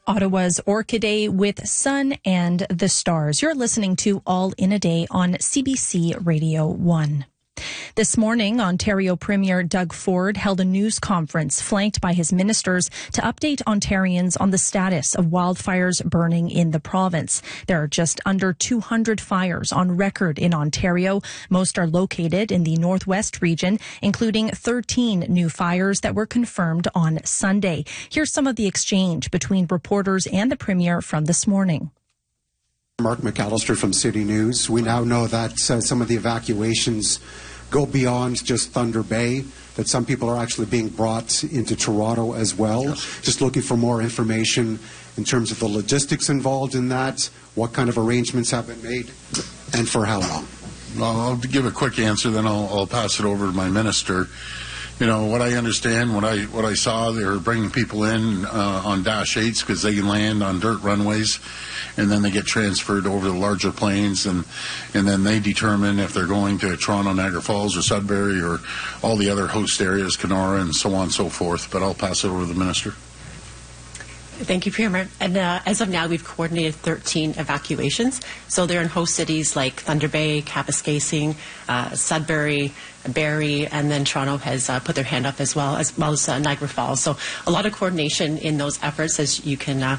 Ottawa's Orchidae with sun and the stars. You're listening to All in a Day on CBC Radio 1. This morning, Ontario Premier Doug Ford held a news conference flanked by his ministers to update Ontarians on the status of wildfires burning in the province. There are just under 200 fires on record in Ontario. Most are located in the northwest region, including 13 new fires that were confirmed on Sunday. Here's some of the exchange between reporters and the Premier from this morning. Mark McAllister from City News. We now know that some of the evacuations go beyond just Thunder Bay, that some people are actually being brought into Toronto as well. Yes. Just looking for more information in terms of the logistics involved in that, what kind of arrangements have been made, and for how long? Well, I'll give a quick answer, then I'll pass it over to my minister. You know, what I understand, what I saw, they were bringing people in on Dash 8s because they can land on dirt runways, and then they get transferred over the larger planes, and then they determine if they're going to Toronto, Niagara Falls, or Sudbury, or all the other host areas, Kenora, and so on and so forth. But I'll pass it over to the minister. Thank you, Premier. And as of now, we've coordinated 13 evacuations. So they're in host cities like Thunder Bay, Kapuskasing, Sudbury, Barrie, and then Toronto has put their hand up as well as Niagara Falls. So a lot of coordination in those efforts, as you can,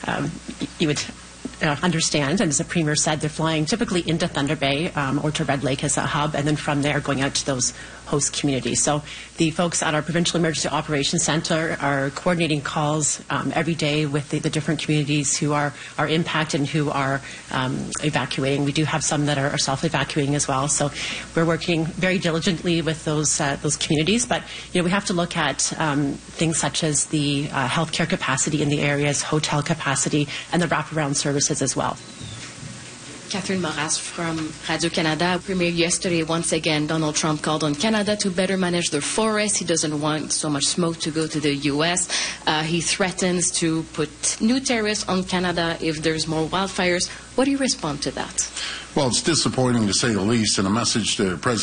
you would understand. And as the Premier said, they're flying typically into Thunder Bay or to Red Lake as a hub, and then from there going out to those host communities. So the folks at our Provincial Emergency Operations Centre are coordinating calls every day with the different communities who are impacted and who are evacuating. We do have some that are self-evacuating as well. So we're working very diligently with those communities. But you know, we have to look at things such as the healthcare capacity in the areas, hotel capacity, and the wraparound services as well. Catherine Moras from Radio-Canada. Premier, yesterday, once again, Donald Trump called on Canada to better manage their forests. He doesn't want so much smoke to go to the U.S. He threatens to put new tariffs on Canada if there's more wildfires. What do you respond to that? Well, it's disappointing to say the least, and a message to President